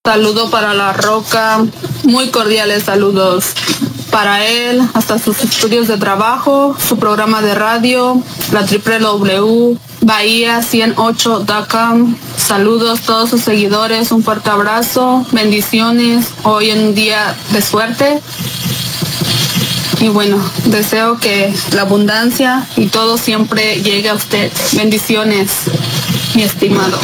Saludo para La Roca, muy cordiales saludos para él, hasta sus estudios de trabajo, su programa de radio, la www Bahía 108.com. Saludos a todos sus seguidores, un fuerte abrazo, bendiciones, hoy en un día de suerte. Y bueno, deseo que la abundancia y todo siempre llegue a usted. Bendiciones, mi estimado.